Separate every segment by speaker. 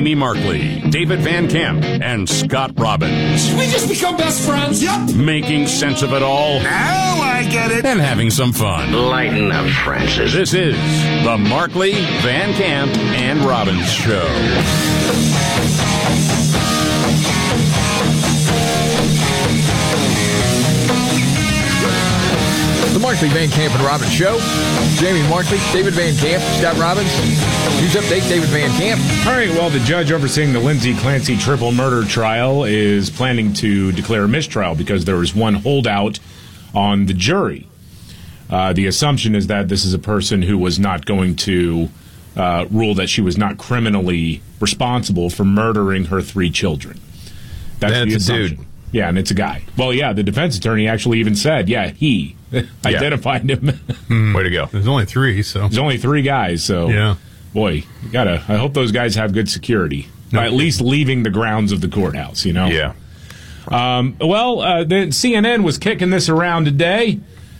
Speaker 1: Jamie Markley, David Van Camp, and Scott Robbins.
Speaker 2: Did we just become best friends? Yep.
Speaker 1: Making sense of it all.
Speaker 2: Now I get it.
Speaker 1: And having some fun.
Speaker 3: Lighten up, Francis.
Speaker 1: This is the Markley, Van Camp, and Robbins Show.
Speaker 4: The Markley, Van Camp, and Robbins Show. Jamie Markley, David Van Camp, Scott Robbins. News update, David Van Camp.
Speaker 5: All right, well, the judge overseeing the Lindsay Clancy triple murder trial is planning to declare a mistrial because there was one holdout on the jury. The assumption is that this is a person who was not going to rule that she was not criminally responsible for murdering her 3 children. That's the assumption. Dude. Yeah, and it's a guy. Well, yeah, the defense attorney actually even said, he identified him.
Speaker 4: Way to go.
Speaker 6: There's only 3, so.
Speaker 5: There's only 3 guys, so.
Speaker 6: Yeah.
Speaker 5: Boy, I hope those guys have good security. At least leaving the grounds of the courthouse, you know?
Speaker 4: Yeah.
Speaker 5: The CNN was kicking this around today.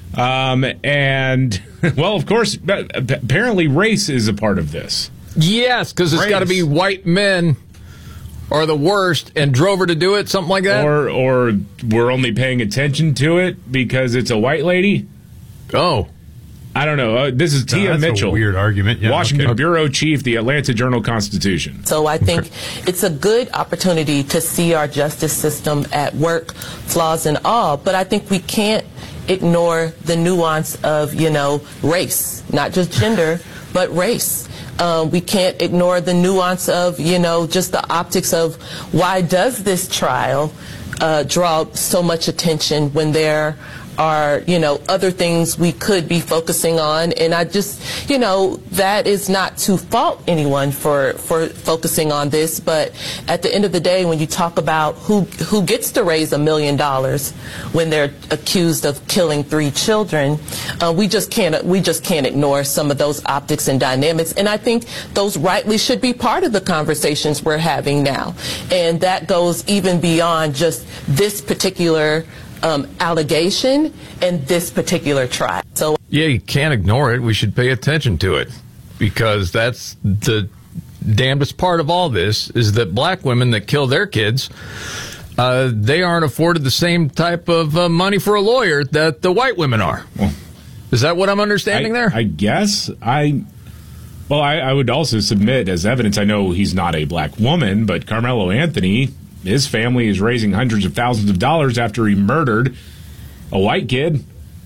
Speaker 5: And, well, of course, apparently race is a part of this.
Speaker 4: Yes, because it's got to be white men are the worst and drove her to do it, something like that?
Speaker 5: Or we're only paying attention to it because it's a white lady?
Speaker 4: Oh.
Speaker 5: I don't know. This is Tia Mitchell.
Speaker 6: A weird argument. Yeah,
Speaker 5: Washington Bureau Chief, the Atlanta Journal-Constitution.
Speaker 7: So I think it's a good opportunity to see our justice system at work, flaws and all, but I think we can't ignore the nuance of, race, not just gender, but race. We can't ignore the nuance of, just the optics of why does this trial draw so much attention when there are, other things we could be focusing on. And I just, that is not to fault anyone for focusing on this. But at the end of the day, when you talk about who gets to raise $1 million when they're accused of killing 3 children, we just can't ignore some of those optics and dynamics. And I think those rightly should be part of the conversations we're having now. And that goes even beyond just this particular allegation and this particular trial. So
Speaker 4: yeah, you can't ignore it. We should pay attention to it because that's the damnedest part of all this is that black women that kill their kids, they aren't afforded the same type of money for a lawyer that the white women are. Is that what I'm understanding there?
Speaker 5: I guess. I would also submit as evidence, I know he's not a black woman, but Carmelo Anthony, his family is raising hundreds of thousands of dollars after he murdered a white kid.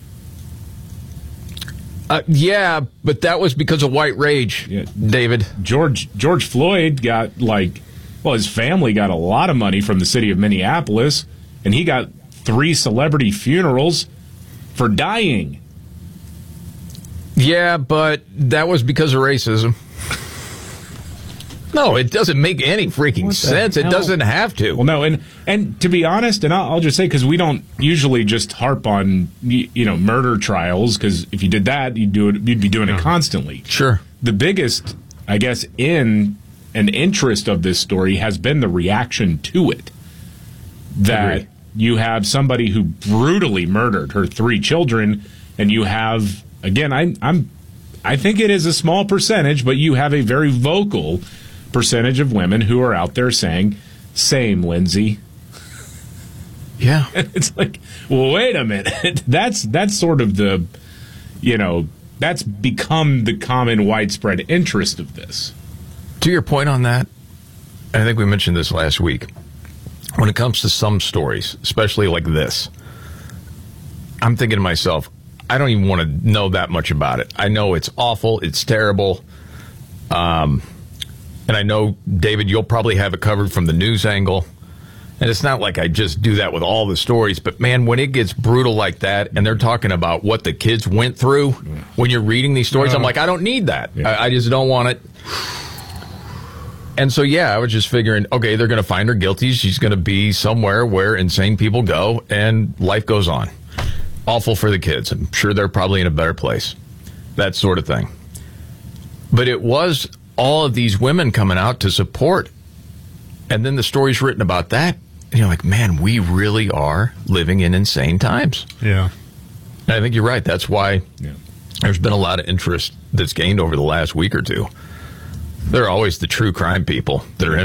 Speaker 4: Yeah, but that was because of white rage, David.
Speaker 5: George Floyd got, his family got a lot of money from the city of Minneapolis, and he got 3 celebrity funerals for dying.
Speaker 4: Yeah, but that was because of racism. No, it doesn't make any freaking sense. It doesn't have to.
Speaker 5: Well, no, and to be honest, and I'll just say, because we don't usually just harp on murder trials, because if you did that, you'd be doing it constantly.
Speaker 4: Sure.
Speaker 5: The biggest, I guess, in an interest of this story has been the reaction to it. That you have somebody who brutally murdered her 3 children, and you have, again, I think it is a small percentage, but you have a very vocal percentage of women who are out there saying, same, Lindsay.
Speaker 4: Yeah.
Speaker 5: It's like, well, wait a minute. That's sort of the, that's become the common widespread interest of this.
Speaker 4: To your point on that, I think we mentioned this last week. When it comes to some stories, especially like this, I'm thinking to myself, I don't even want to know that much about it. I know it's awful. It's terrible. And I know, David, you'll probably have it covered from the news angle. And it's not like I just do that with all the stories. But, man, when it gets brutal like that and they're talking about what the kids went through when you're reading these stories, I'm like, I don't need that. Yeah. I just don't want it. And so, yeah, I was just figuring, okay, they're going to find her guilty. She's going to be somewhere where insane people go and life goes on. Awful for the kids. I'm sure they're probably in a better place. That sort of thing. But it was all of these women coming out to support. And then the story's written about that. And you're like, man, we really are living in insane times.
Speaker 6: Yeah.
Speaker 4: And I think you're right. That's why there's been a lot of interest that's gained over the last week or two. There are always the true crime people that are